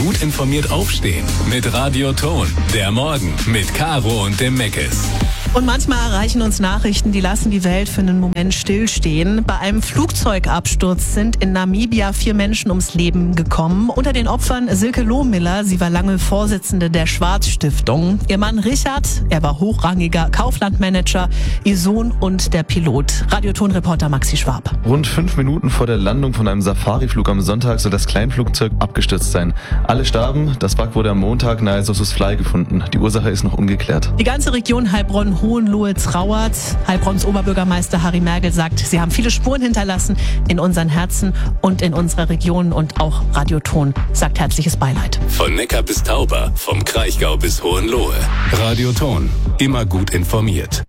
gut informiert aufstehen mit Radio Ton. Der Morgen mit Caro und dem Meckes. Und manchmal erreichen uns Nachrichten, die lassen die Welt für einen Moment stillstehen. Bei einem Flugzeugabsturz sind in Namibia 4 Menschen ums Leben gekommen. Unter den Opfern Silke Lohmiller, sie war lange Vorsitzende der Schwarz-Stiftung. Ihr Mann Richard, er war hochrangiger Kauflandmanager, ihr Sohn und der Pilot. Radioton-Reporter Maxi Schwab. Rund 5 Minuten vor der Landung von einem Safari-Flug am Sonntag soll das Kleinflugzeug abgestürzt sein. Alle starben, das Wrack wurde am Montag nahe Sossusvlei gefunden. Die Ursache ist noch ungeklärt. Die ganze Region Heilbronn Hohenlohe trauert. Heilbronns Oberbürgermeister Harry Mergel sagt, sie haben viele Spuren hinterlassen in unseren Herzen und in unserer Region, und auch Radioton sagt herzliches Beileid. Von Neckar bis Tauber, vom Kraichgau bis Hohenlohe. Radioton, immer gut informiert.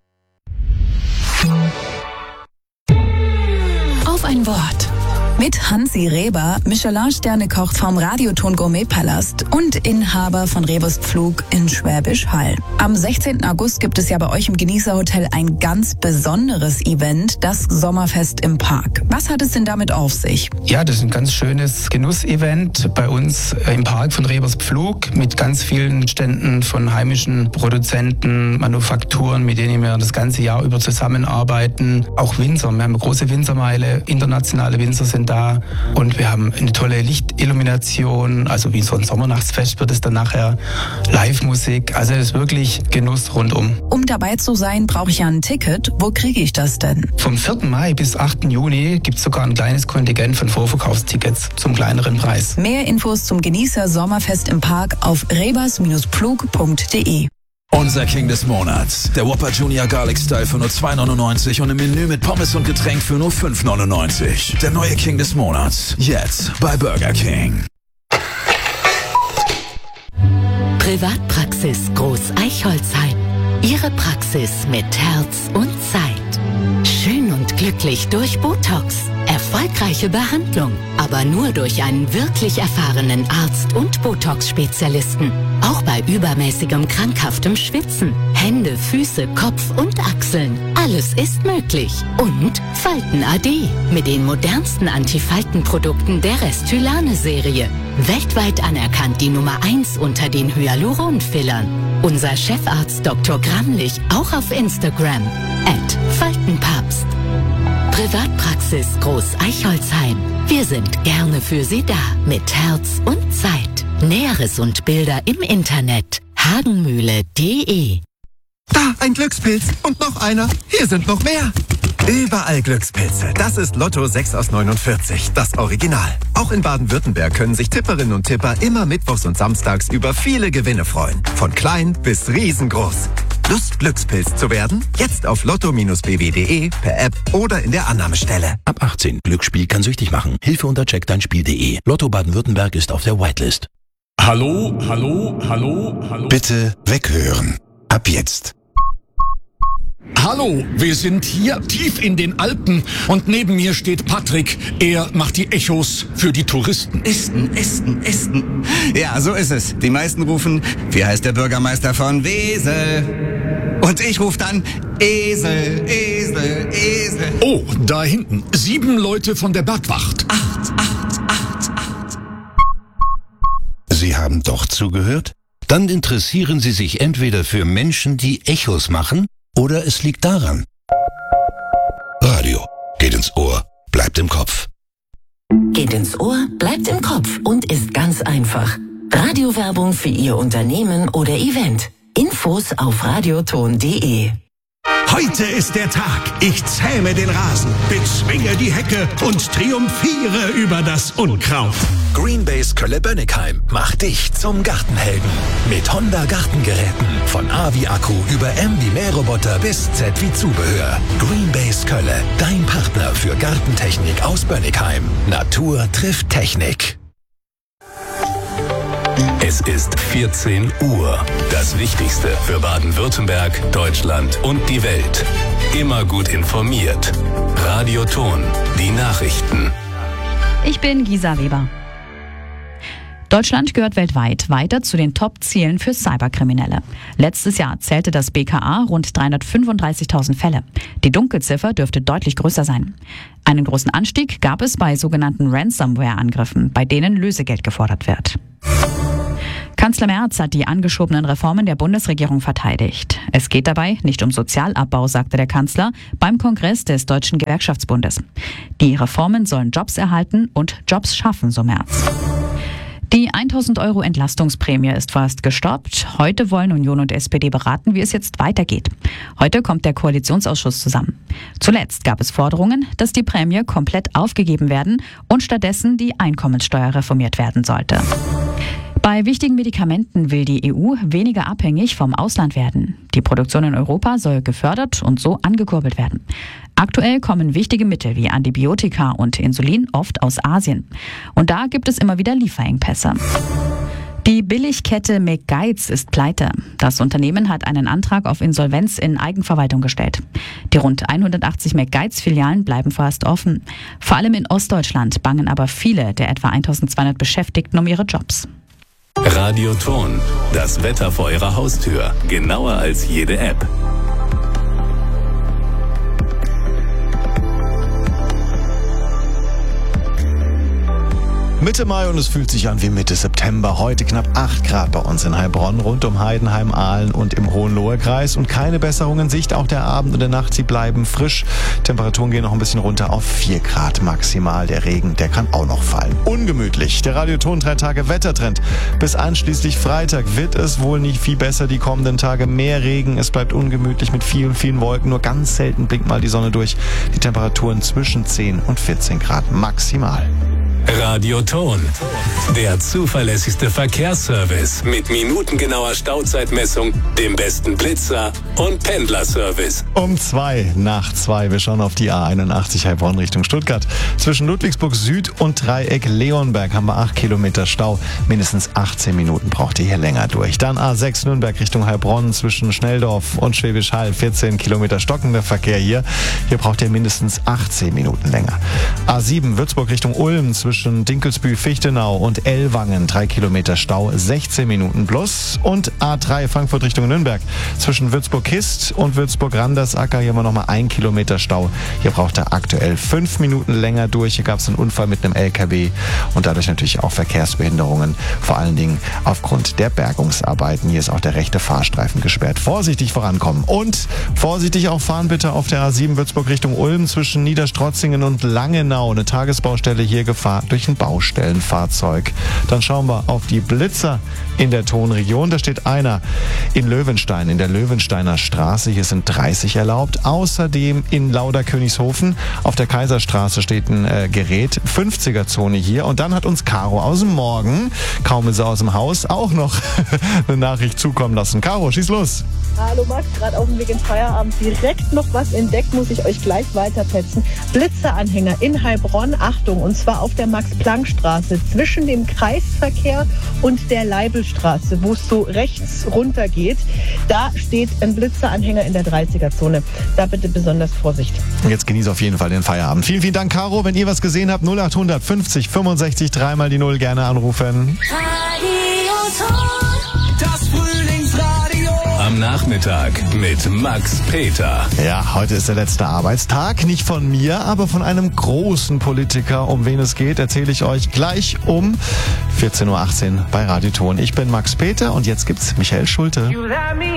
Auf ein Wort. Mit Hansi Reber, Michelin-Sterne-Koch vom Radioton Gourmet-Palast und Inhaber von Rebers Pflug in Schwäbisch Hall. Am 16. August gibt es ja bei euch im Genießerhotel ein ganz besonderes Event, das Sommerfest im Park. Was hat es denn damit auf sich? Ja, das ist ein ganz schönes Genussevent bei uns im Park von Rebers Pflug mit ganz vielen Ständen von heimischen Produzenten, Manufakturen, mit denen wir das ganze Jahr über zusammenarbeiten. Auch Winzer, wir haben eine große Winzermeile, internationale Winzer sind da, und wir haben eine tolle Lichtillumination, also wie so ein Sommernachtsfest wird es dann nachher, Live-Musik, also es ist wirklich Genuss rundum. Um dabei zu sein, brauche ich ja ein Ticket. Wo kriege ich das denn? Vom 4. Mai bis 8. Juni gibt es sogar ein kleines Kontingent von Vorverkaufstickets zum kleineren Preis. Mehr Infos zum Genießer Sommerfest im Park auf rebers-pflug.de. Unser King des Monats. Der Whopper Junior Garlic Style für nur 2,99 und im Menü mit Pommes und Getränk für nur 5,99. Der neue King des Monats. Jetzt bei Burger King. Privatpraxis Groß Eichholzheim. Ihre Praxis mit Herz und Zeit. Schön und glücklich durch Botox. Erfolgreiche Behandlung, aber nur durch einen wirklich erfahrenen Arzt und Botox-Spezialisten. Auch bei übermäßigem krankhaftem Schwitzen. Hände, Füße, Kopf und Achseln. Alles ist möglich. Und Falten AD mit den modernsten Antifaltenprodukten der Restylane-Serie. Weltweit anerkannt die Nummer 1 unter den Hyaluron-Fillern. Unser Chefarzt Dr. Gramlich auch auf Instagram. @Faltenpapst. Privatpraxis Groß Eichholzheim. Wir sind gerne für Sie da mit Herz und Zeit. Näheres und Bilder im Internet hagenmühle.de. Da, ein Glückspilz und noch einer. Hier sind noch mehr. Überall Glückspilze. Das ist Lotto 6 aus 49, das Original. Auch in Baden-Württemberg können sich Tipperinnen und Tipper immer mittwochs und samstags über viele Gewinne freuen. Von klein bis riesengroß. Lust, Glückspilz zu werden? Jetzt auf lotto-bw.de, per App oder in der Annahmestelle. Ab 18. Glücksspiel kann süchtig machen. Hilfe unter checkdeinspiel.de. Lotto Baden-Württemberg ist auf der Whitelist. Hallo. Bitte weghören. Ab jetzt. Hallo, wir sind hier tief in den Alpen und neben mir steht Patrick. Er macht die Echos für die Touristen. Esten. Ja, so ist es. Die meisten rufen, wie heißt der Bürgermeister von Wesel? Und ich rufe dann, Esel. Oh, da hinten, 7 Leute von der Bergwacht. 8. Sie haben doch zugehört? Dann interessieren Sie sich entweder für Menschen, die Echos machen, oder es liegt daran. Radio geht ins Ohr, bleibt im Kopf. Geht ins Ohr, bleibt im Kopf und ist ganz einfach. Radiowerbung für Ihr Unternehmen oder Event. Infos auf radioton.de. Heute ist der Tag. Ich zähme den Rasen, bezwinge die Hecke und triumphiere über das Unkraut. Greenbase Kölle-Bönnigheim macht dich zum Gartenhelden. Mit Honda Gartengeräten. Von A wie Akku über M wie Mähroboter bis Z wie Zubehör. Greenbase Kölle, dein Partner für Gartentechnik aus Bönnigheim. Natur trifft Technik. Es ist 14 Uhr. Das Wichtigste für Baden-Württemberg, Deutschland und die Welt. Immer gut informiert. Radioton, die Nachrichten. Ich bin Gisa Weber. Deutschland gehört weltweit weiter zu den Top-Zielen für Cyberkriminelle. Letztes Jahr zählte das BKA rund 335.000 Fälle. Die Dunkelziffer dürfte deutlich größer sein. Einen großen Anstieg gab es bei sogenannten Ransomware-Angriffen, bei denen Lösegeld gefordert wird. Kanzler Merz hat die angeschobenen Reformen der Bundesregierung verteidigt. Es geht dabei nicht um Sozialabbau, sagte der Kanzler beim Kongress des Deutschen Gewerkschaftsbundes. Die Reformen sollen Jobs erhalten und Jobs schaffen, so Merz. Die 1.000 € Entlastungsprämie ist fast gestoppt. Heute wollen Union und SPD beraten, wie es jetzt weitergeht. Heute kommt der Koalitionsausschuss zusammen. Zuletzt gab es Forderungen, dass die Prämie komplett aufgegeben werden und stattdessen die Einkommenssteuer reformiert werden sollte. Bei wichtigen Medikamenten will die EU weniger abhängig vom Ausland werden. Die Produktion in Europa soll gefördert und so angekurbelt werden. Aktuell kommen wichtige Mittel wie Antibiotika und Insulin oft aus Asien. Und da gibt es immer wieder Lieferengpässe. Die Billigkette McGuides ist pleite. Das Unternehmen hat einen Antrag auf Insolvenz in Eigenverwaltung gestellt. Die rund 180 McGuides-Filialen bleiben vorerst offen. Vor allem in Ostdeutschland bangen aber viele der etwa 1.200 Beschäftigten um ihre Jobs. Radioton, das Wetter vor Ihrer Haustür, genauer als jede App. Mitte Mai und es fühlt sich an wie Mitte September. Heute knapp 8 Grad bei uns in Heilbronn, rund um Heidenheim, Aalen und im Hohenlohe-Kreis. Und keine Besserung in Sicht, auch der Abend und der Nacht, sie bleiben frisch. Temperaturen gehen noch ein bisschen runter auf 4 Grad maximal. Der Regen, der kann auch noch fallen. Ungemütlich. Der Radioton 3 Tage Wettertrend. Bis einschließlich Freitag wird es wohl nicht viel besser. Die kommenden Tage mehr Regen. Es bleibt ungemütlich mit vielen, vielen Wolken. Nur ganz selten blinkt mal die Sonne durch. Die Temperaturen zwischen 10 und 14 Grad maximal. Radioton, der zuverlässigste Verkehrsservice mit minutengenauer Stauzeitmessung, dem besten Blitzer und Pendlerservice. Um 2:02. Wir schauen auf die A81 Heilbronn Richtung Stuttgart. Zwischen Ludwigsburg Süd und Dreieck Leonberg haben wir 8 Kilometer Stau. Mindestens 18 Minuten braucht ihr hier länger durch. Dann A6 Nürnberg Richtung Heilbronn zwischen Schnelldorf und Schwäbisch Hall. 14 Kilometer stockender Verkehr hier. Hier braucht ihr mindestens 18 Minuten länger. A7 Würzburg Richtung Ulm zwischen Dinkelsbühl, Fichtenau und Ellwangen 3 Kilometer Stau, 16 Minuten plus. Und A3 Frankfurt Richtung Nürnberg zwischen Würzburg-Kist und Würzburg-Randersacker. Hier haben wir nochmal 1 Kilometer Stau. Hier braucht er aktuell 5 Minuten länger durch. Hier gab es einen Unfall mit einem LKW und dadurch natürlich auch Verkehrsbehinderungen, vor allen Dingen aufgrund der Bergungsarbeiten. Hier ist auch der rechte Fahrstreifen gesperrt. Vorsichtig vorankommen und vorsichtig auch fahren bitte auf der A7 Würzburg Richtung Ulm zwischen Niederstrotzingen und Langenau. Eine Tagesbaustelle hier gefahren durch ein Baustellenfahrzeug. Dann schauen wir auf die Blitzer in der Tonregion. Da steht einer in Löwenstein, in der Löwensteiner Straße. Hier sind 30 erlaubt. Außerdem in Lauderkönigshofen auf der Kaiserstraße steht ein Gerät. 50er-Zone hier. Und dann hat uns Caro aus dem Morgen, kaum ist er aus dem Haus, auch noch eine Nachricht zukommen lassen. Caro, schieß los. Hallo Max, gerade auf dem Weg ins Feierabend. Direkt noch was entdeckt, muss ich euch gleich weiterpetzen. Blitzeranhänger in Heilbronn, Achtung, und zwar auf der Max-Planck-Straße zwischen dem Kreisverkehr und der Leibelstraße, wo es so rechts runter geht. Da steht ein Blitzeranhänger in der 30er-Zone. Da bitte besonders Vorsicht. Jetzt genießt auf jeden Fall den Feierabend. Vielen, vielen Dank, Caro. Wenn ihr was gesehen habt, 0800 50 65 3 mal die 0 gerne anrufen. Das Frühlingsradio. Am Nachmittag mit Max Peter. Ja, heute ist der letzte Arbeitstag. Nicht von mir, aber von einem großen Politiker. Um wen es geht, erzähle ich euch gleich um 14:18 Uhr bei Radioton. Ich bin Max Peter und jetzt gibt's Michael Schulte.